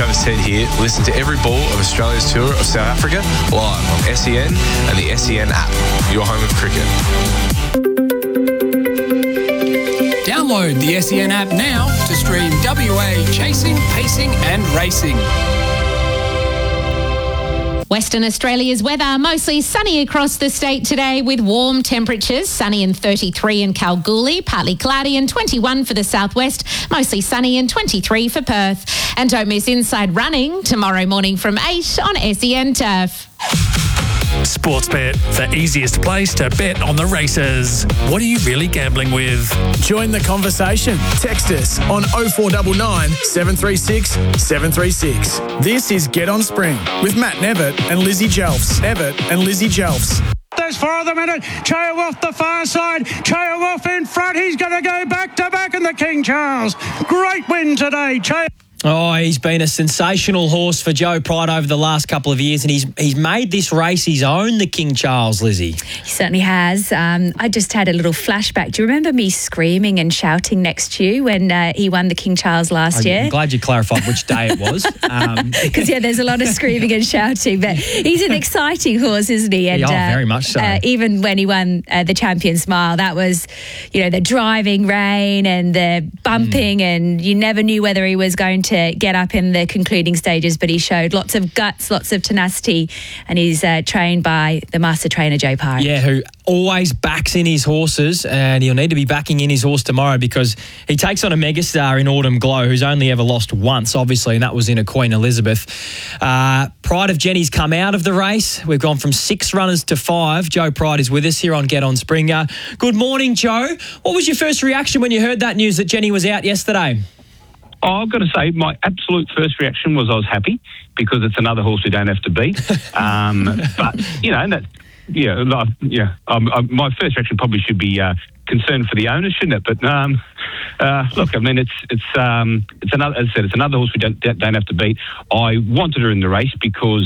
Travis Head here. Listen to every ball of Australia's tour of South Africa live on SEN and the SEN app, your home of cricket. Download the SEN app now to stream WA chasing, pacing and racing. Western Australia's weather, mostly sunny across the state today with warm temperatures, sunny and 33 in Kalgoorlie, partly cloudy and 21 for the southwest, mostly sunny and 23 for Perth. And don't miss Inside Running tomorrow morning from 8 on SEN Turf. Sportsbet, the easiest place to bet on the races. What are you really gambling with? Join the conversation. Text us on 0499 736 736. This is Get On Spring with Matt Nevitt and Lizzie Jelfs. There's four of them in it. Chaya Wolf the far side. Chaya Wolf in front. He's going to go back to back in the King Charles. Great win today. Oh, he's been a sensational horse for Joe Pride over the last couple of years, and he's made this race his own, the King Charles, Lizzie. He certainly has. I just had a little flashback. Do you remember me screaming and shouting next to you when he won the King Charles last year? I'm glad you clarified which day it was. Because, there's a lot of screaming and shouting, but he's an exciting horse, isn't he? And, very much so. Even when he won the Champions Mile, that was, the driving rain and the bumping, and you never knew whether he was going to get up in the concluding stages, but he showed lots of guts, lots of tenacity, and he's trained by the master trainer Joe Pride. Yeah, who always backs in his horses, and he'll need to be backing in his horse tomorrow because he takes on a megastar in Autumn Glow who's only ever lost once, obviously, and that was in a Queen Elizabeth. Pride of Jenny's come out of the race. We've gone from 6 runners to 5. Joe Pride is with us here on Get On Springer. Good morning, Joe. What was your first reaction when you heard that news that Jenny was out yesterday? I've got to say, my absolute first reaction was I was happy because it's another horse we don't have to beat. But, my first reaction probably should be concerned for the owners, shouldn't it? But look, I mean, it's another, as I said, it's another horse we don't have to beat. I wanted her in the race because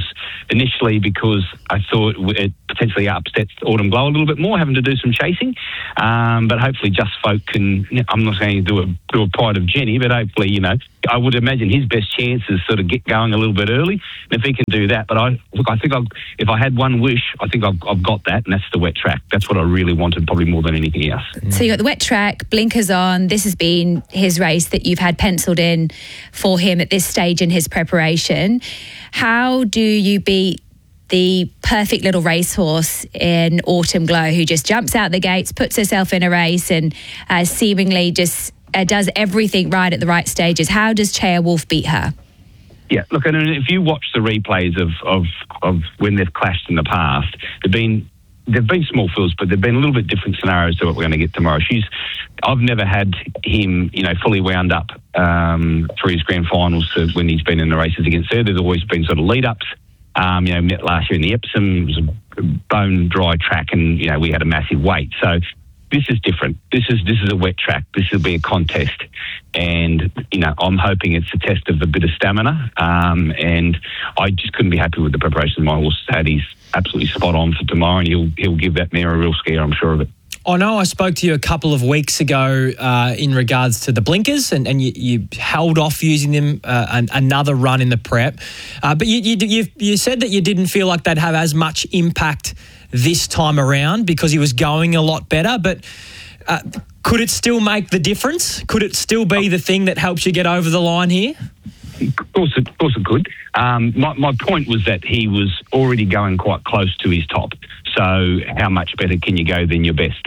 I thought it potentially upsets Autumn Glow a little bit more, having to do some chasing. But hopefully, Just Folk can. I'm not saying do a Pride of Jenny, but hopefully, I would imagine his best chance is sort of get going a little bit early. And if he can do that, but I think if I had one wish, I think I've got that, and that's the wet track. That's what I really wanted, probably more than anything else. So you got the wet track, blinkers on. This has been his race that you've had penciled in for him at this stage in his preparation. How do you beat the perfect little racehorse in Autumn Glow who just jumps out the gates, puts herself in a race and seemingly just does everything right at the right stages? How does Chaya Wolf beat her? Yeah, look, and if you watch the replays of when they've clashed in the past, they've been small fields, but they've been a little bit different scenarios to what we're going to get tomorrow. I've never had him, fully wound up through his grand finals when he's been in the races against her. There's always been sort of lead-ups. Met last year in the Epsom, it was a bone-dry track, and, we had a massive wait. So this is different. This is a wet track. This will be a contest. And, I'm hoping it's a test of a bit of stamina. And I just couldn't be happy with the preparation my horse had. He's absolutely spot on for tomorrow, and he'll give that mare a real scare, I'm sure of it. I know I spoke to you a couple of weeks ago in regards to the blinkers, and you held off using them another run in the prep. But you said that you didn't feel like they'd have as much impact this time around because he was going a lot better. But could it still make the difference? Could it still be the thing that helps you get over the line here? Of course it could. My point was that he was already going quite close to his top. So how much better can you go than your best?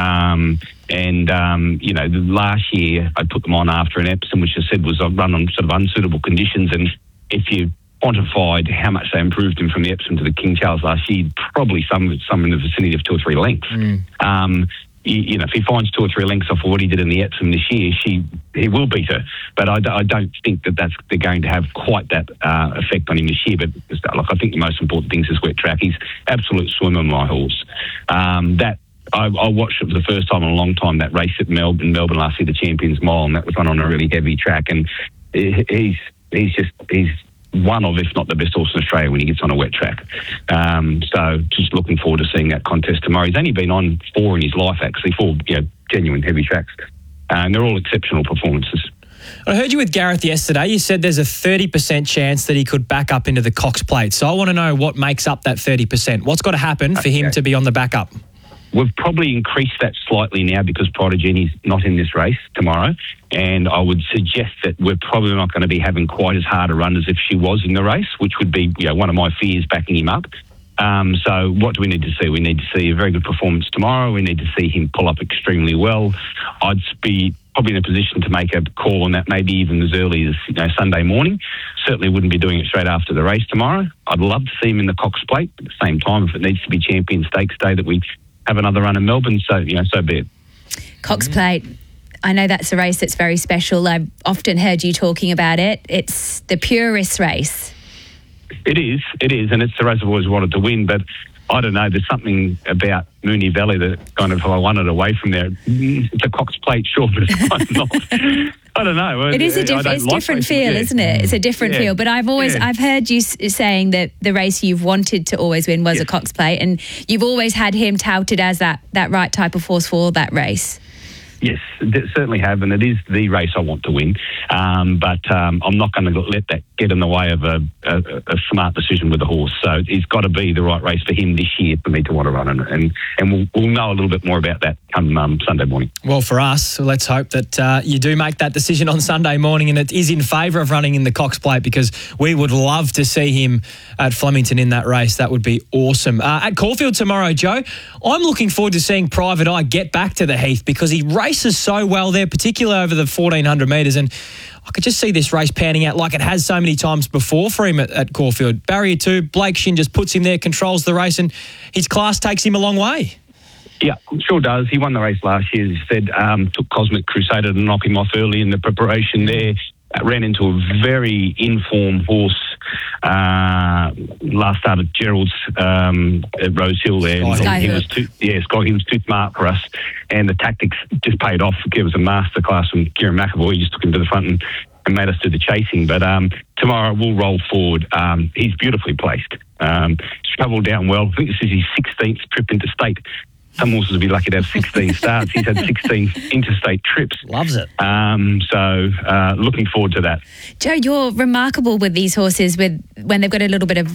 Last year I put them on after an Epsom, which I said was a run on sort of unsuitable conditions. And if you quantified how much they improved him from the Epsom to the King Charles last year, probably some in the vicinity of 2 or 3 lengths. If he finds 2 or 3 lengths off of what he did in the Epsom this year, he will beat her. But I don't think they're going to have quite that effect on him this year. But I think the most important thing is his wet track. He's absolute swimmer, my horse. I watched it for the first time in a long time, that race at Melbourne last year, the Champions Mile, and that was run on a really heavy track. And he's one of, if not the best horse in Australia when he gets on a wet track. So just looking forward to seeing that contest tomorrow. He's only been on 4 in his life, actually, 4 genuine heavy tracks. And they're all exceptional performances. I heard you with Gareth yesterday. You said there's a 30% chance that he could back up into the Cox Plate. So I want to know what makes up that 30%. What's got to happen for him to be on the backup? We've probably increased that slightly now because Prodigy's not in this race tomorrow, and I would suggest that we're probably not going to be having quite as hard a run as if she was in the race, which would be one of my fears backing him up. So what do we need to see? We need to see a very good performance tomorrow. We need to see him pull up extremely well. I'd be probably in a position to make a call on that maybe even as early as Sunday morning. Certainly wouldn't be doing it straight after the race tomorrow. I'd love to see him in the Cox Plate. At the same time, if it needs to be Champion Stakes Day, that we have another run in Melbourne, so be it. Cox Plate, I know that's a race that's very special. I've often heard you talking about it. It's the purest race. It is, and it's the race I've always wanted to win, but I don't know, there's something about Moonee Valley that kind of I want it away from there. It's a Cox Plate, sure, but it's kind of not. I don't know. It is a different feel, isn't it? It's a different feel. But I've heard you saying that the race you've wanted to always win was a Cox Plate, and you've always had him touted as that right type of horse for that race. Yes, certainly have, and it is the race I want to win. But I'm not going to let that get in the way of a smart decision with the horse. So it's got to be the right race for him this year for me to want to run, and we'll know a little bit more about that come Sunday morning. Well, for us, let's hope that you do make that decision on Sunday morning, and it is in favour of running in the Cox Plate, because we would love to see him at Flemington in that race. That would be awesome. At Caulfield tomorrow, Joe, I'm looking forward to seeing Private Eye get back to the Heath, because he races so well there, particularly over the 1,400 metres, and I could just see this race panning out like it has so many times before for him at Caulfield. Barrier 2, Blake Shin just puts him there, controls the race, and his class takes him a long way. Yeah, sure does. He won the race last year, as you said, took Cosmic Crusader to knock him off early in the preparation there. Ran into a very informed horse last start at Gerald's at Rose Hill there. He was too smart for us, and the tactics just paid off. It was a masterclass from Kieran McAvoy. He just took him to the front and made us do the chasing. But tomorrow we'll roll forward. He's beautifully placed. He's travelled down well. I think this is his 16th trip interstate. Some horses would be lucky to have 16 starts. He's had 16 interstate trips. Loves it. So looking forward to that. Joe, you're remarkable with these horses when they've got a little bit of